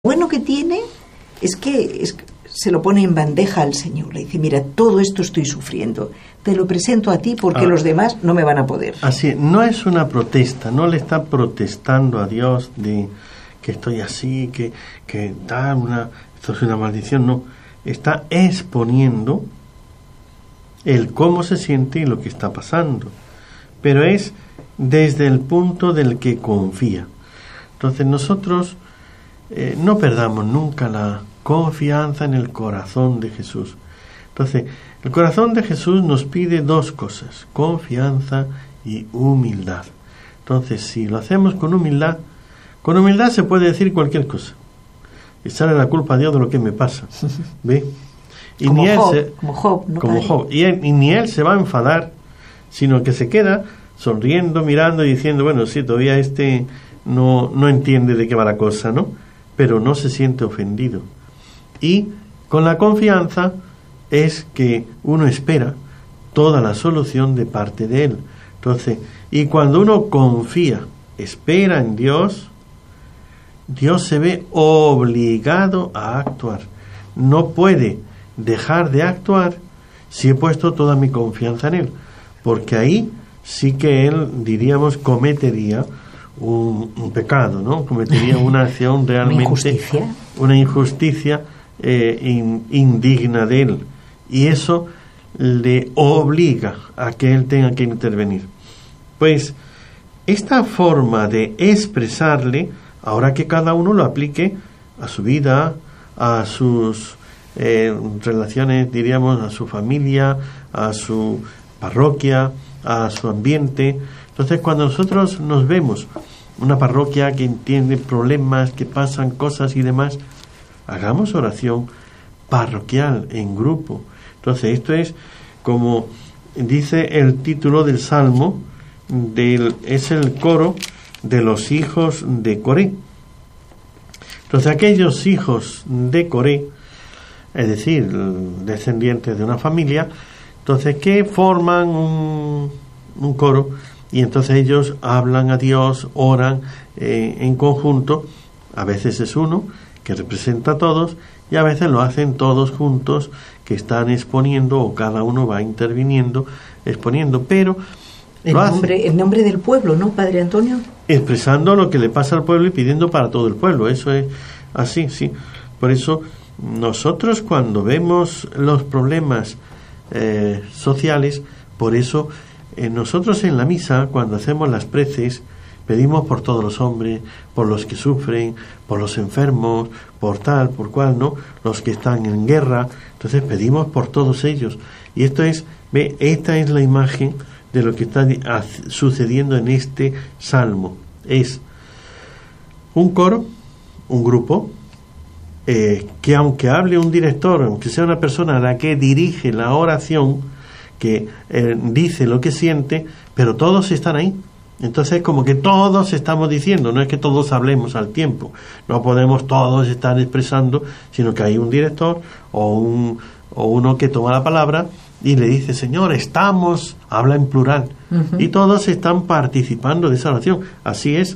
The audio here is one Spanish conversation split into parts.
bueno que tiene es que se lo pone en bandeja al Señor. Le dice, mira, todo esto estoy sufriendo, te lo presento a ti porque los demás no me van a poder. Así, no es una protesta, no le está protestando a Dios de que estoy así, que esto es una maldición, no. Está exponiendo el cómo se siente y lo que está pasando. Pero es desde el punto del que confía. Entonces nosotros no perdamos nunca la confianza en el corazón de Jesús. Entonces, el corazón de Jesús nos pide dos cosas: confianza y humildad. Entonces, si lo hacemos con humildad se puede decir cualquier cosa. Echarle la culpa a Dios de lo que me pasa. ¿Ve? Y como ni Job, ¿no? Como Job. Y ni él se va a enfadar, sino que se queda sonriendo, mirando y diciendo, bueno, sí, todavía no entiende de qué va la cosa, ¿no? Pero no se siente ofendido. Y con la confianza es que uno espera toda la solución de parte de Él. Entonces, y cuando uno confía, espera en Dios, Dios se ve obligado a actuar. No puede dejar de actuar si he puesto toda mi confianza en Él, porque ahí sí que Él, diríamos, cometería un pecado, ¿no? Cometería una acción realmente, una injusticia indigna de Él, y eso le obliga a que Él tenga que intervenir. Pues esta forma de expresarle, ahora que cada uno lo aplique a su vida, a sus relaciones, diríamos, a su familia, a su parroquia, a su ambiente. Entonces, cuando nosotros nos vemos una parroquia que entiende problemas, que pasan cosas y demás, hagamos oración parroquial en grupo. Entonces, esto es como dice el título del Salmo, es el coro de los hijos de Coré. Entonces, aquellos hijos de Coré, es decir, descendientes de una familia, entonces, que forman un coro, y entonces ellos hablan a Dios, oran en conjunto. A veces es uno que representa a todos, y a veces lo hacen todos juntos, que están exponiendo, o cada uno va interviniendo, exponiendo, pero en nombre del pueblo, ¿no, Padre Antonio? Expresando lo que le pasa al pueblo y pidiendo para todo el pueblo. Eso es así, sí. Por eso nosotros, cuando vemos los problemas sociales, por eso nosotros en la misa, cuando hacemos las preces, pedimos por todos los hombres, por los que sufren, por los enfermos, por tal, por cual, ¿no? Los que están en guerra. Entonces pedimos por todos ellos. Y esta es la imagen de lo que está sucediendo en este salmo. Es un coro, un grupo, que aunque hable un director, aunque sea una persona a la que dirige la oración, que dice lo que siente, pero todos están ahí. Entonces, como que todos estamos diciendo, no es que todos hablemos al tiempo, no podemos todos estar expresando, sino que hay un director o uno que toma la palabra y le dice, Señor, habla en plural, y todos están participando de esa oración. Así es.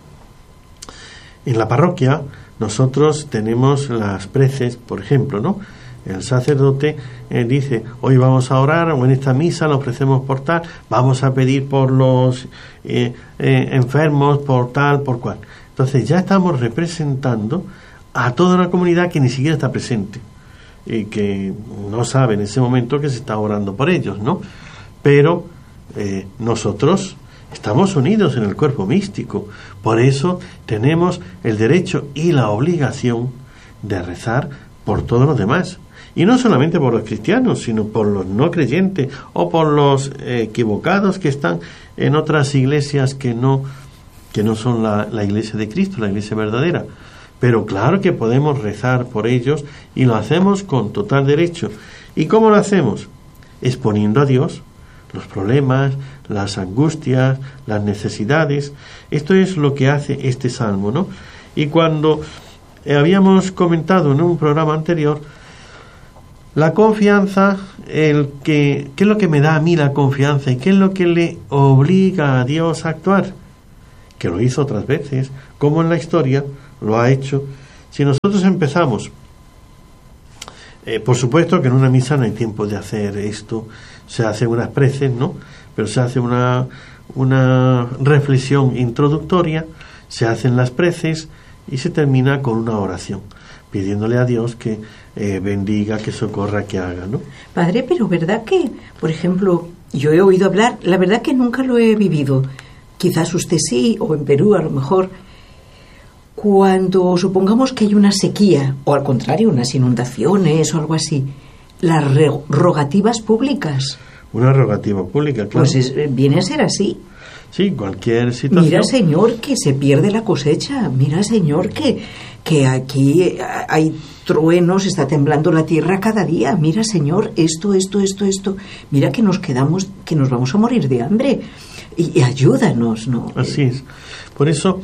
En la parroquia nosotros tenemos las preces, por ejemplo, ¿no? El sacerdote dice, hoy vamos a orar, o en esta misa lo ofrecemos por tal, vamos a pedir por los enfermos, por tal, por cual. Entonces ya estamos representando a toda una comunidad que ni siquiera está presente y que no sabe en ese momento que se está orando por ellos, ¿no? Pero nosotros estamos unidos en el cuerpo místico, por eso tenemos el derecho y la obligación de rezar por todos los demás. Y no solamente por los cristianos, sino por los no creyentes o por los equivocados que están en otras iglesias que no son la iglesia de Cristo, la iglesia verdadera. Pero claro que podemos rezar por ellos, y lo hacemos con total derecho. ¿Y cómo lo hacemos? Exponiendo a Dios los problemas, las angustias, las necesidades. Esto es lo que hace este salmo, ¿no? Y cuando habíamos comentado en un programa anterior, la confianza, ¿qué es lo que me da a mí la confianza y qué es lo que le obliga a Dios a actuar? Que lo hizo otras veces, como en la historia lo ha hecho Si nosotros empezamos, por supuesto que en una misa no hay tiempo de hacer esto, se hacen unas preces, ¿no? Pero se hace una reflexión introductoria, se hacen las preces y se termina con una oración, pidiéndole a Dios que bendiga, que socorra, que haga, ¿no? Padre, pero ¿verdad que, por ejemplo, yo he oído hablar, la verdad que nunca lo he vivido, quizás usted sí, o en Perú a lo mejor, cuando supongamos que hay una sequía, o al contrario, unas inundaciones o algo así, las rogativas públicas? Una rogativa pública, claro. Pues viene a ser así. Sí, cualquier situación. Mira, Señor, que se pierde la cosecha. Mira, Señor, que aquí hay truenos, está temblando la tierra cada día. Mira, Señor, esto. Mira que nos vamos a morir de hambre. Y ayúdanos, ¿no? Así es. Por eso,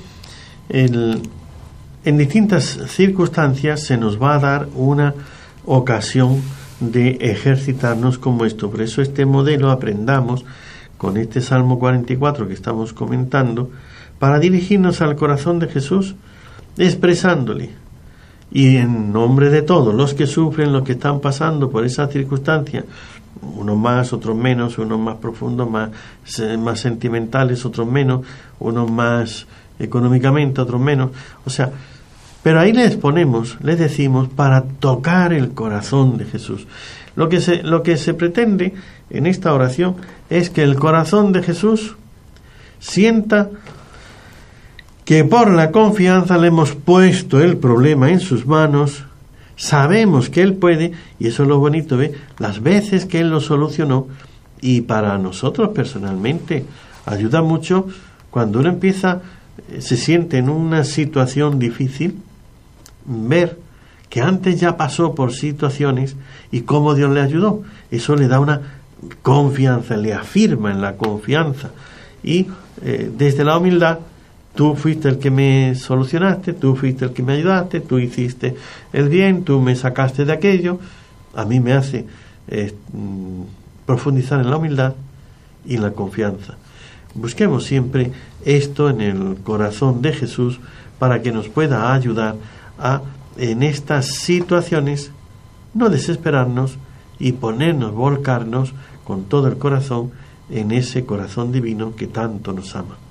en distintas circunstancias se nos va a dar una ocasión de ejercitarnos como esto. Por eso este modelo aprendamos con este Salmo 44 que estamos comentando, para dirigirnos al corazón de Jesús, expresándole, y en nombre de todos los que sufren, los que están pasando por esa circunstancia, unos más, otros menos, unos más profundos, más sentimentales, otros menos, unos más económicamente, otros menos, o sea, pero ahí les decimos para tocar el corazón de Jesús. Lo que se pretende en esta oración es que el corazón de Jesús sienta que por la confianza le hemos puesto el problema en sus manos, sabemos que Él puede, y eso es lo bonito, ¿ve? Las veces que Él lo solucionó, y para nosotros personalmente ayuda mucho cuando uno se siente en una situación difícil, ver que antes ya pasó por situaciones y cómo Dios le ayudó. Eso le da una confianza, le afirma en la confianza, y desde la humildad, tú fuiste el que me solucionaste, tú fuiste el que me ayudaste, tú hiciste el bien, tú me sacaste de aquello. A mí me hace profundizar en la humildad y en la confianza. Busquemos siempre esto en el corazón de Jesús para que nos pueda ayudar a, en estas situaciones, no desesperarnos y volcarnos con todo el corazón en ese corazón divino que tanto nos ama.